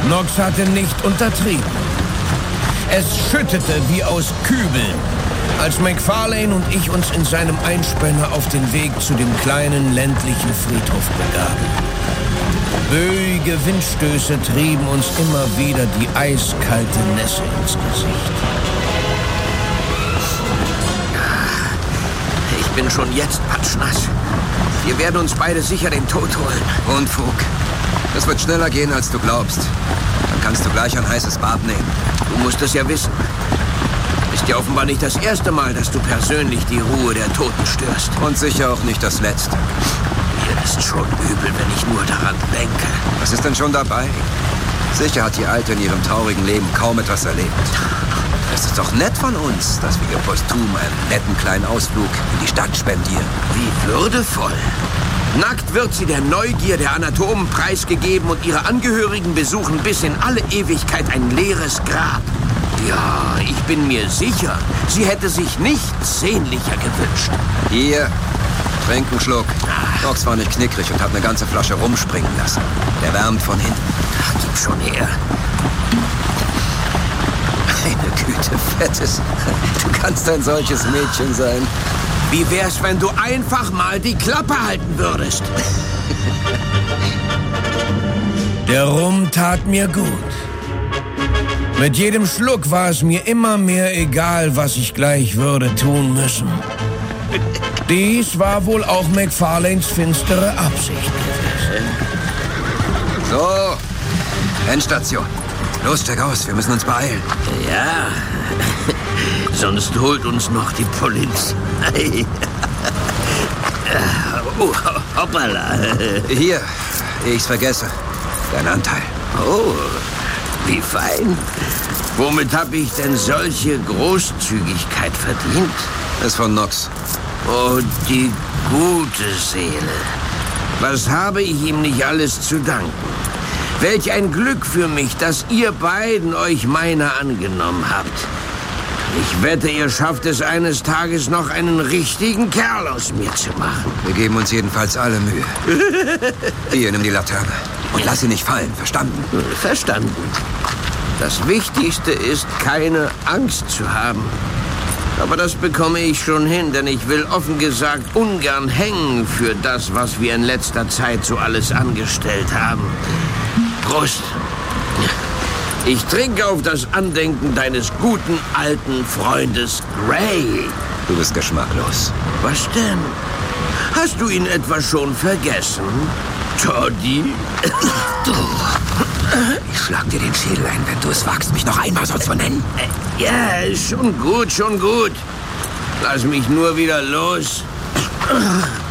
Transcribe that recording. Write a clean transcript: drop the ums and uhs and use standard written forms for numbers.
Nox hatte nicht untertrieben. Es schüttete wie aus Kübeln, als McFarlane und ich uns in seinem Einspänner auf den Weg zu dem kleinen ländlichen Friedhof begaben. Böige Windstöße trieben uns immer wieder die eiskalte Nässe ins Gesicht. Ich bin schon jetzt patschnass. Wir werden uns beide sicher den Tod holen. Unfug. Das wird schneller gehen, als du glaubst. Dann kannst du gleich ein heißes Bad nehmen. Du musst es ja wissen. Ist ja offenbar nicht das erste Mal, dass du persönlich die Ruhe der Toten störst. Und sicher auch nicht das letzte. Mir ist schon übel, wenn ich nur daran denke. Was ist denn schon dabei? Sicher hat die Alte in ihrem traurigen Leben kaum etwas erlebt. Es ist doch nett von uns, dass wir ihr posthum einen netten kleinen Ausflug in die Stadt spendieren. Wie würdevoll. Nackt wird sie der Neugier der Anatomen preisgegeben und ihre Angehörigen besuchen bis in alle Ewigkeit ein leeres Grab. Ja, ich bin mir sicher, sie hätte sich nichts sehnlicher gewünscht. Hier, trink einen Schluck. Nox war nicht knickrig und hat eine ganze Flasche rumspringen lassen. Der wärmt von hinten. Ach, gib schon her. Meine Güte, Fettes. Du kannst ein solches Mädchen sein. Wie wär's, wenn du einfach mal die Klappe halten würdest? Der Rum tat mir gut. Mit jedem Schluck war es mir immer mehr egal, was ich gleich würde tun müssen. Dies war wohl auch McFarlanes finstere Absicht gewesen. So, Endstation. Los, steig aus, wir müssen uns beeilen. Ja, sonst holt uns noch die Polizei. Oh, hoppala. Hier, ehe ich's vergesse. Dein Anteil. Oh, wie fein. Womit habe ich denn solche Großzügigkeit verdient? Ist von Nox. Oh, die gute Seele. Was habe ich ihm nicht alles zu danken? Welch ein Glück für mich, dass ihr beiden euch meiner angenommen habt. Ich wette, ihr schafft es eines Tages noch, einen richtigen Kerl aus mir zu machen. Wir geben uns jedenfalls alle Mühe. Hier, nimm die Laterne. Und lass sie nicht fallen, verstanden? Verstanden. Das Wichtigste ist, keine Angst zu haben. Aber das bekomme ich schon hin, denn ich will offen gesagt ungern hängen für das, was wir in letzter Zeit so alles angestellt haben. Prost. Ich trinke auf das Andenken deines guten alten Freundes Gray. Du bist geschmacklos. Was denn? Hast du ihn etwa schon vergessen, Toddy? Ich schlag dir den Schädel ein, wenn du es wagst, mich noch einmal so zu nennen. Ja, schon gut, schon gut. Lass mich nur wieder los.